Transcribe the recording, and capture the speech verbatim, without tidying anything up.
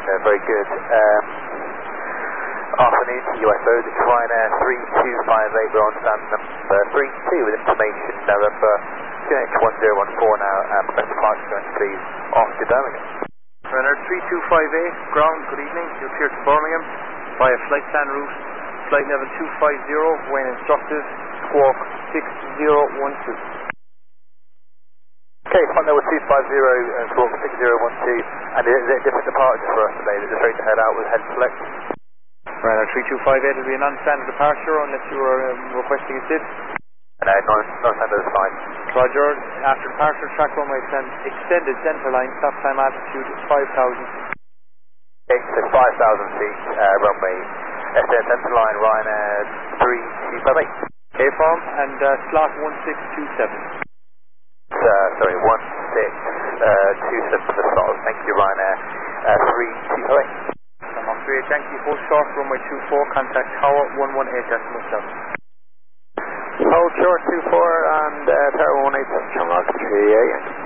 there, very good. Um, afternoon to U S O, the Ryanair three two five eight, we're on stand number three two with information November Q H one zero one four now, and request departure going please off to Birmingham. Ryanair three two five eight, ground, good evening, you appear to Birmingham via flight plan route, flight level two five zero, when instructed, squawk six zero one two. Okay, flight level two five zero and squawk six zero one two, and is it a different departure for us today? Is it straight to head out with head select? Ryanair three two five eight will be a non-standard departure unless you are um, requesting a S I D. No, non, non-standard is fine. Roger, after departure, track runway extend, extended center line, stop time altitude five thousand. Okay, so five thousand feet, uh, runway, extended center line, Ryanair three two five eight. A-form and uh, slot one six two seven. Uh, sorry, one six two seven for the slot. Thank you, Ryanair uh, three two five eight. Number three, thank you, hold short, runway two four, contact tower one one eight decimal seven. Hold short two four and uh, tower one one eight, John Rock three eight.